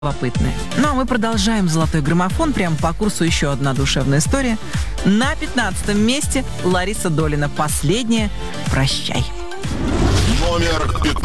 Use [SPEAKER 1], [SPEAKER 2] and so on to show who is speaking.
[SPEAKER 1] любопытное. Ну а мы продолжаем «Золотой граммофон». Прямо по курсу еще одна душевная история. На 15 месте Лариса Долина. Последняя. «Прощай».
[SPEAKER 2] Номер 15.